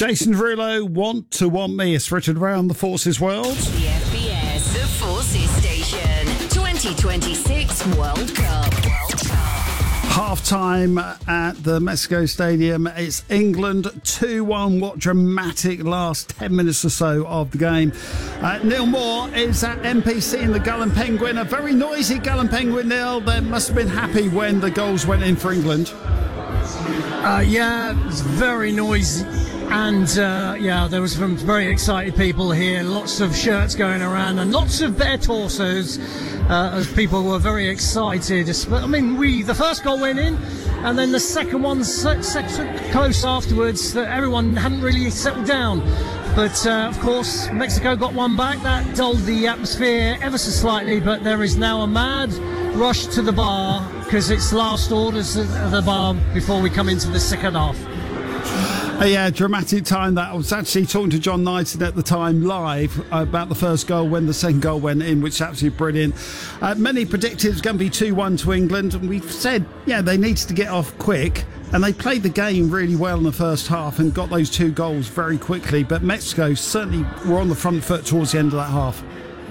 Jason Derulo, Want Me. It's Richard around the Forces World. The FBS, the Forces Station, 2026 World Cup. Half-time at the Mexico Stadium. It's England 2-1. What dramatic last 10 minutes or so of the game. Neil Moore is at MPC in the Gull and Penguin. A very noisy Gull and Penguin, Neil. They must have been happy when the goals went in for England. Yeah, it was very noisy. And, there was some very excited people here. Lots of shirts going around and lots of bare torsos as people were very excited. I mean, the first goal went in and then the second one so close afterwards that everyone hadn't really settled down. But, of course, Mexico got one back. That dulled the atmosphere ever so slightly, but there is now a mad rush to the bar because it's last orders at the bar before we come into the second half. Yeah, dramatic time that. I was actually talking to John Knighton at the time live about the first goal when the second goal went in, which is absolutely brilliant. Many predicted it was going to be 2-1 to England, and we've said, they needed to get off quick, and they played the game really well in the first half and got those two goals very quickly, but Mexico certainly were on the front foot towards the end of that half.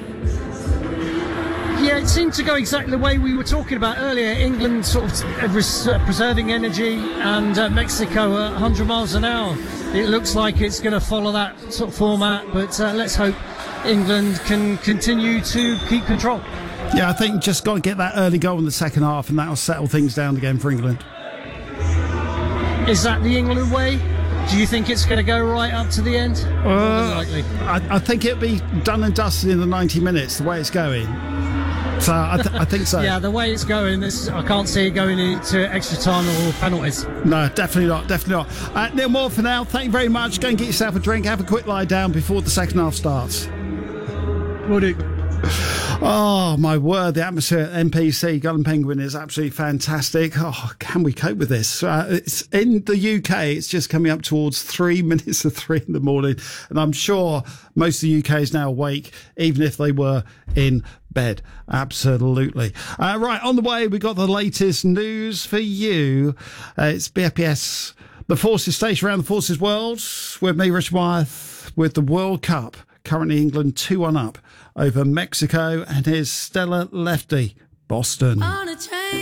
Yeah, it seemed to go exactly the way we were talking about earlier. England sort of preserving energy and Mexico at 100 miles an hour. It looks like it's going to follow that sort of format, but let's hope England can continue to keep control. Yeah, I think just got to get that early goal in the second half and that'll settle things down again for England. Is that the England way? Do you think it's going to go right up to the end? I think it'll be done and dusted in the 90 minutes, the way it's going. So I think so. Yeah, the way it's going, I can't see it going into extra time or penalties. No, definitely not. Neil Moore for now. Thank you very much. Go and get yourself a drink. Have a quick lie down before the second half starts. Will do. Oh, my word. The atmosphere at MPC, Gull and Penguin, is absolutely fantastic. Oh, can we cope with this? It's in the UK, it's just coming up towards 3 minutes of 3 in the morning. And I'm sure most of the UK is now awake, even if they were in bed. Absolutely. Right, on the way, we got the latest news for you. It's BFPS, the Forces Station around the Forces World, with me, Richard Wyeth, with the World Cup. Currently England 2-1 up over Mexico, and here's Stella Lefty, Boston.